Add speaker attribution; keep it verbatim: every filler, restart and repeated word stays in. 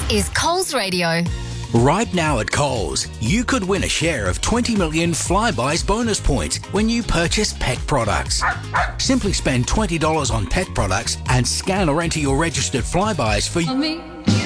Speaker 1: is Coles Radio.
Speaker 2: Right now at Coles, you could win a share of twenty million Flybuys bonus points when you purchase pet products. Simply spend twenty dollars on pet products and scan or enter your registered Flybuys for...
Speaker 3: me.